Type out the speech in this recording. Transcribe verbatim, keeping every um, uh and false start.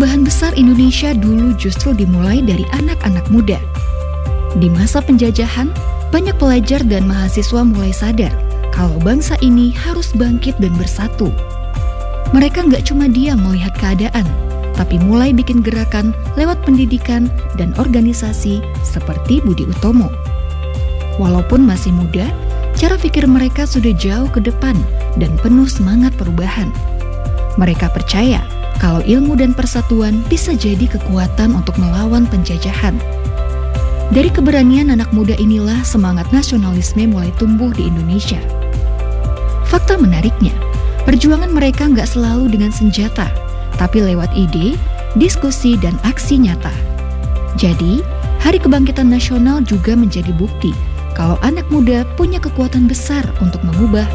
Perubahan besar Indonesia dulu justru dimulai dari anak-anak muda. Di masa penjajahan, banyak pelajar dan mahasiswa mulai sadar kalau bangsa ini harus bangkit dan bersatu. Mereka nggak cuma diam melihat keadaan, tapi mulai bikin gerakan lewat pendidikan dan organisasi seperti Budi Utomo. Walaupun masih muda, cara pikir mereka sudah jauh ke depan dan penuh semangat perubahan. Mereka percaya kalau ilmu dan persatuan bisa jadi kekuatan untuk melawan penjajahan. Dari keberanian anak muda inilah semangat nasionalisme mulai tumbuh di Indonesia. Fakta menariknya, perjuangan mereka nggak selalu dengan senjata, tapi lewat ide, diskusi, dan aksi nyata. Jadi, Hari Kebangkitan Nasional juga menjadi bukti kalau anak muda punya kekuatan besar untuk mengubah